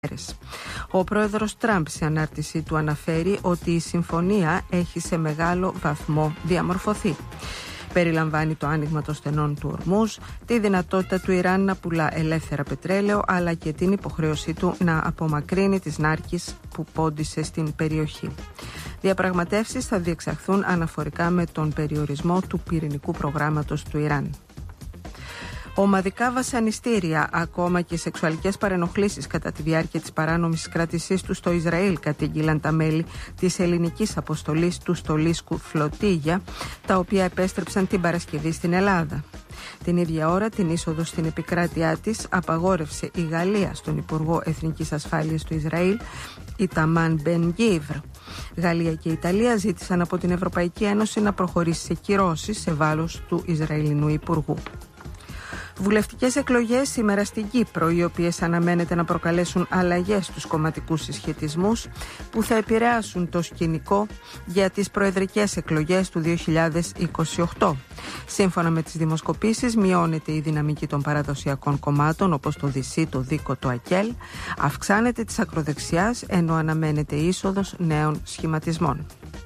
Ο πρόεδρος Τραμπ σε ανάρτησή του αναφέρει ότι η συμφωνία έχει σε μεγάλο βαθμό διαμορφωθεί. Περιλαμβάνει το άνοιγμα των στενών του Ορμούζ, τη δυνατότητα του Ιράν να πουλά ελεύθερα πετρέλαιο, αλλά και την υποχρέωσή του να απομακρύνει τις νάρκες που πόντισε στην περιοχή. Διαπραγματεύσεις θα διεξαχθούν αναφορικά με τον περιορισμό του πυρηνικού προγράμματος του Ιράν. Ομαδικά βασανιστήρια, ακόμα και σεξουαλικές παρενοχλήσεις κατά τη διάρκεια της παράνομης κράτησής του στο Ισραήλ κατήγγειλαν τα μέλη της ελληνικής αποστολής του Στολίσκου Φλωτίγια, τα οποία επέστρεψαν την Παρασκευή στην Ελλάδα. Την ίδια ώρα την είσοδο στην επικράτειά της απαγόρευσε η Γαλλία στον Υπουργό Εθνικής Ασφάλειας του Ισραήλ, Ιταμάν Μπεν Γκίβρ. Γαλλία και Ιταλία ζήτησαν από την Ευρωπαϊκή Ένωση να προχωρήσει σε κυρώσεις σε βάρος του Ισραηλινού Υπουργού. Βουλευτικές εκλογές σήμερα στην Κύπρο, οι οποίες αναμένεται να προκαλέσουν αλλαγές στους κομματικούς συσχετισμούς που θα επηρεάσουν το σκηνικό για τις προεδρικές εκλογές του 2028. Σύμφωνα με τις δημοσκοπήσεις, μειώνεται η δυναμική των παραδοσιακών κομμάτων όπως το ΔΥΣΥ, το ΔΥΚΟ, το ΑΚΕΛ, αυξάνεται της ακροδεξιάς, ενώ αναμένεται η είσοδος νέων σχηματισμών.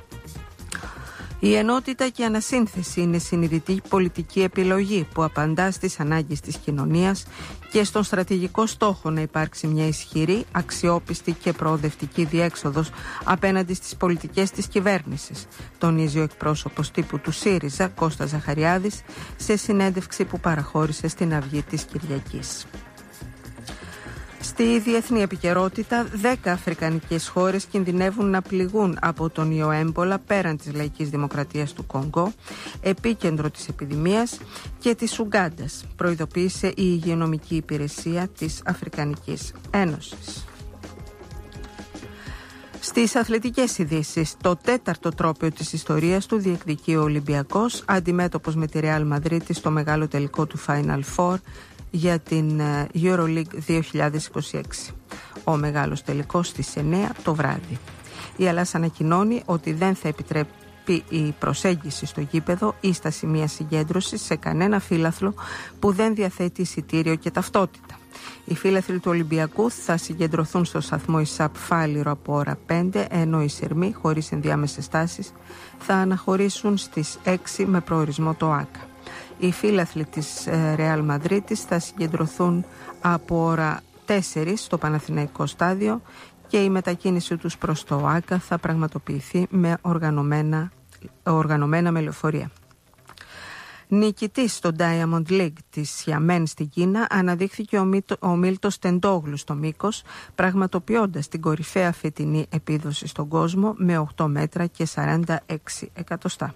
Η ενότητα και η ανασύνθεση είναι συνειδητή πολιτική επιλογή που απαντά στις ανάγκες της κοινωνίας και στον στρατηγικό στόχο να υπάρξει μια ισχυρή, αξιόπιστη και προοδευτική διέξοδος απέναντι στις πολιτικές της κυβέρνησης, τονίζει ο εκπρόσωπος τύπου του ΣΥΡΙΖΑ, Κώστας Ζαχαριάδης, σε συνέντευξη που παραχώρησε στην Αυγή της Κυριακής. Στη διεθνή επικαιρότητα, 10 αφρικανικές χώρες κινδυνεύουν να πληγούν από τον ιό έμπολα πέραν της λαϊκής δημοκρατίας του Κονγκό, επίκεντρο της επιδημίας, και της Ουγκάντας, προειδοποίησε η Υγειονομική Υπηρεσία της Αφρικανικής Ένωσης. Στις αθλητικές ειδήσεις, το 4ο τρόπαιο της ιστορίας του διεκδικεί ο Ολυμπιακός, αντιμέτωπος με τη Ρεάλ Μαδρίτη στο μεγάλο τελικό του Final Four για την EuroLeague 2026. Ο μεγάλος τελικός στις 9 το βράδυ. Η Ελλάς ανακοινώνει ότι δεν θα επιτρέπει η προσέγγιση στο γήπεδο ή στα σημεία συγκέντρωσης σε κανένα φύλαθλο που δεν διαθέτει εισιτήριο και ταυτότητα. Οι φύλαθλοι του Ολυμπιακού θα συγκεντρωθούν στο σταθμό ΙΣΑΠ Φάληρο από ώρα 5, ενώ οι σειρμοί, χωρίς ενδιάμεσες στάσεις, θα αναχωρήσουν στις 6 με προορισμό το ΆΚΑ. Οι φύλαθλοι της Ρεάλ Μαδρίτης θα συγκεντρωθούν από ώρα 4 στο Παναθηναϊκό στάδιο και η μετακίνηση τους προς το ΆΚΑ θα πραγματοποιηθεί με οργανωμένα με λεωφορεία. Νικητής στο Diamond League της Σιαμέν στην Κίνα αναδείχθηκε ο Μίλτος Τεντόγλου στο μήκος, πραγματοποιώντας την κορυφαία φετινή επίδοση στον κόσμο με 8 μέτρα και 46 εκατοστά.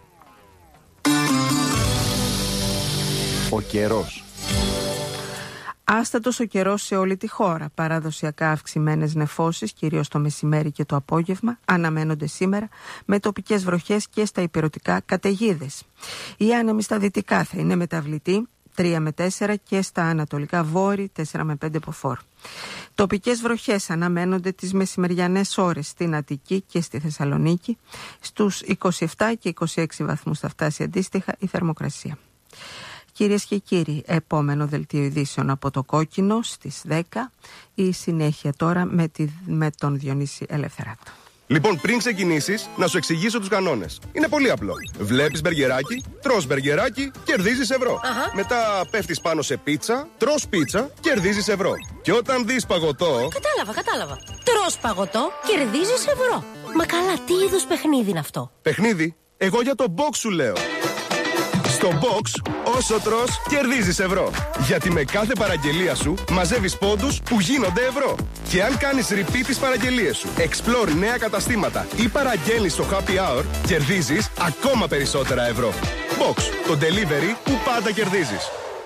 Ο καιρός. Άστατος ο καιρός σε όλη τη χώρα. Παραδοσιακά αυξημένες νεφώσεις, κυρίως το μεσημέρι και το απόγευμα, αναμένονται σήμερα με τοπικές βροχές και στα ηπειρωτικά καταιγίδες. Οι άνεμοι στα δυτικά θα είναι μεταβλητοί 3 με 4 και στα ανατολικά βόρει 4 με 5 μποφόρ. Τοπικές βροχές αναμένονται τις μεσημεριανές ώρες στην Αττική και στη Θεσσαλονίκη. Στους 27 και 26 βαθμούς θα φτάσει αντίστοιχα η θερμοκρασία. Κυρίες και κύριοι, επόμενο δελτίο ειδήσεων από το Κόκκινο στις 10. Η συνέχεια τώρα με τον Διονύση Ελευθεράτο. Λοιπόν, πριν ξεκινήσεις, να σου εξηγήσω τους κανόνες. Είναι πολύ απλό. Βλέπεις μπεργκεράκι, τρως μπεργκεράκι, κερδίζεις ευρώ. Μετά πέφτεις πάνω σε πίτσα, τρως πίτσα, κερδίζεις ευρώ. Και όταν δεις παγωτό... Κατάλαβα. Τρως παγωτό, κερδίζεις ευρώ. Μα καλά, τι είδους παιχνίδι είναι αυτό? Παιχνίδι? Εγώ για το box σου λέω. Στο box, όσο τρως, κερδίζεις ευρώ. Γιατί με κάθε παραγγελία σου μαζεύεις πόντους που γίνονται ευρώ. Και αν κάνεις repeat τις παραγγελίες σου, explore νέα καταστήματα ή παραγγέλνεις στο happy hour, κερδίζεις ακόμα περισσότερα ευρώ. Box, το delivery που πάντα κερδίζεις.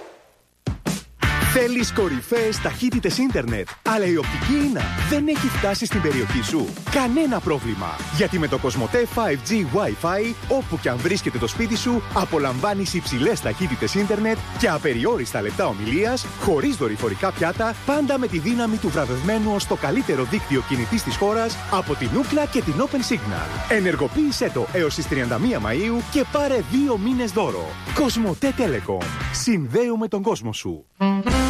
Θέλεις κορυφαίες ταχύτητες ίντερνετ, αλλά η οπτική ίνα δεν έχει φτάσει στην περιοχή σου? Κανένα πρόβλημα, γιατί με το Κοσμοτέ 5G Wi-Fi, όπου και αν βρίσκεται το σπίτι σου, απολαμβάνεις υψηλές ταχύτητες ίντερνετ και απεριόριστα λεπτά ομιλίας, χωρίς δορυφορικά πιάτα, πάντα με τη δύναμη του βραβευμένου ως το καλύτερο δίκτυο κινητής της χώρας από την Ookla και την Open Signal. Ενεργοποίησέ το έως τις 31 Μαΐου και πάρε 2 μήνες δώρο. Κοσμοτέ Telecom. Συνδέουμε τον κόσμο σου.